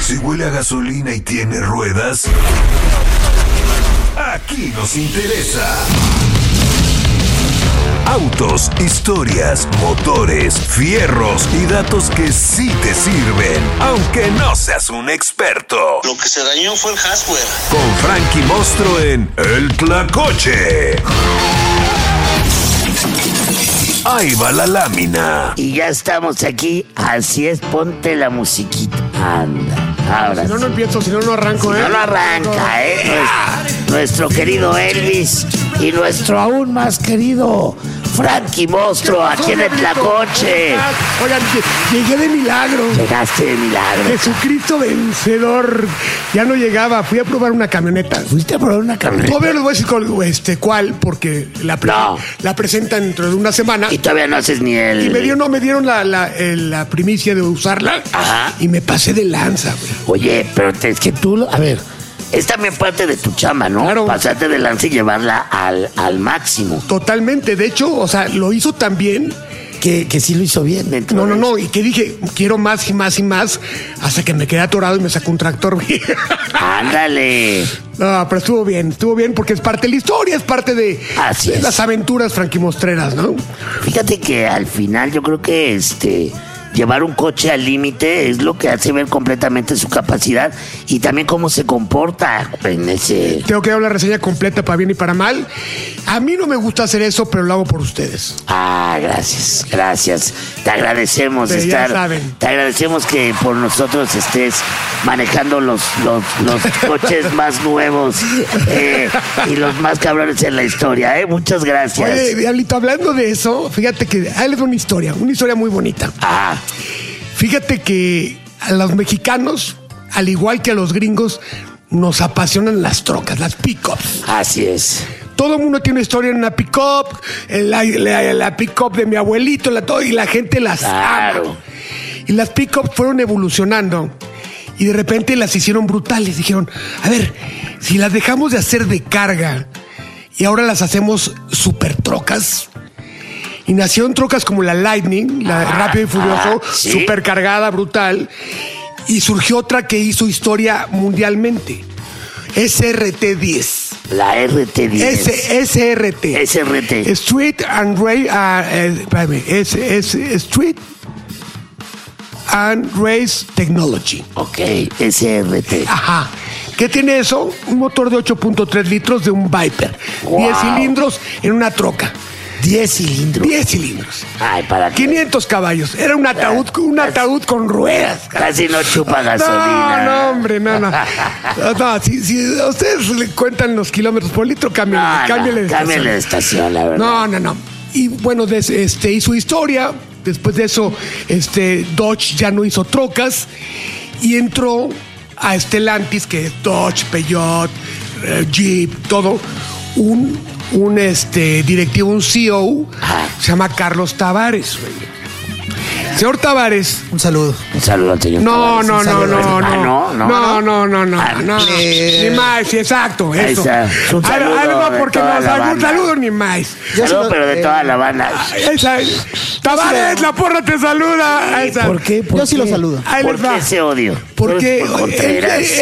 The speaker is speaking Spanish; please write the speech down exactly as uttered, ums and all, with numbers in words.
Si huele a gasolina y tiene ruedas, aquí nos interesa. Autos, historias, motores, fierros y datos que sí te sirven, aunque no seas un experto. Lo que se dañó fue el hardware. Con Frankie Mostro en El Tlacoche. Ahí va la lámina. Y ya estamos aquí. Así es, ponte la musiquita. Anda, ahora Si no, sí. no empiezo, si no, no arranco, Si ¿eh? no, no arranca, ¿eh? Nues- Nuestro querido Elvis y nuestro aún más querido Frankie Mostro aquí en el Tlacoche. Oigan, lle- llegué de milagro. Llegaste de milagro. Jesucristo vencedor. Ya no llegaba, fui a probar una camioneta. ¿Fuiste a probar una camioneta? Todavía les voy a decir cuál, este, cuál porque la, pre- No. la presentan dentro de una semana. Y todavía no haces ni el... Y me dieron, no, me dieron la, la, el- la primicia de usarla. Ajá. Y me pasé de lanza, güey. Oye, pero te- es que tú... A ver, es también parte de tu chamba, ¿no? Claro. Pasarte de lanza y llevarla al, al máximo. Totalmente. De hecho, o sea, lo hizo tan bien. Que, que sí lo hizo bien dentro No, de no, eso. no. Y que dije, quiero más y más y más. Hasta que me quedé atorado y me sacó un tractor. Ándale. No, pero estuvo bien, estuvo bien porque es parte de la historia, es parte de, Así de es. las aventuras franquimostreras, ¿no? Fíjate que al final yo creo que este llevar un coche al límite es lo que hace ver completamente su capacidad y también cómo se comporta en ese... Tengo que dar la reseña completa para bien y para mal. A mí no me gusta hacer eso, pero lo hago por ustedes. Ah, gracias, gracias. Te agradecemos Sí, ya estar... saben. Te agradecemos que por nosotros estés manejando los, los, los coches más nuevos eh, y los más cabrones en la historia, ¿eh? Muchas gracias. Oye, Diablito, hablando de eso, fíjate que ahí les doy una historia, una historia muy bonita. Ah, Fíjate que a los mexicanos, al igual que a los gringos, nos apasionan las trocas, las pick-ups. así es. Todo el mundo tiene una historia en una pick-up, la, la, la pick-up de mi abuelito, la, todo, y la gente las Claro. ama. Y las pick-ups fueron evolucionando y de repente las hicieron brutales. Dijeron, a ver, si las dejamos de hacer de carga y ahora las hacemos super trocas. Y nacieron trocas como la Lightning, la Rápido y Furioso, ah, ¿sí? super cargada, brutal. Y surgió otra que hizo historia mundialmente. S R T diez. La R T diez. S- SRT. S R T. Street and Race. Uh, eh, espérame. S- S- Street and Race Technology. Ok, S R T. Ajá. ¿Qué tiene eso? Un motor de ocho punto tres litros de un Viper. Wow. diez cilindros en una troca. diez cilindros. diez cilindros. Ay, para qué. quinientos caballos. Era un ataúd, un ataúd con ruedas. Casi no chupa No, gasolina. no, hombre, no, no. No, si, si a ustedes le cuentan los kilómetros por litro, cámbiale, No, no, cámbiale de cámbiale estación. de estación, la verdad. No, no, no. Y bueno, des- este, hizo historia. Después de eso, este, Dodge ya no hizo trocas. Y entró a Stellantis, que es Dodge, Peugeot, eh, Jeep, todo. Un, un este, directivo, un C E O, Ajá. se llama Carlos Tavares. güey. Señor Tavares. Un saludo. Un saludo al señor No, Tavares. no, Un no, saludo. no, no. Ah, no, no. No, no, no, no. Ah, no. eh, Ni más, sí, exacto. Ahí Eso. está. Un Ahí- saludo ahí va de porque toda no, la algún banda. saludo ni más. Saludo, pero de eh, toda la banda. Esa, Tavares, la porra te saluda. Esa. ¿Por qué? ¿Por Yo sí qué? lo saludo. Ahí ¿Por les qué va. ese odio? Porque Por Contreras.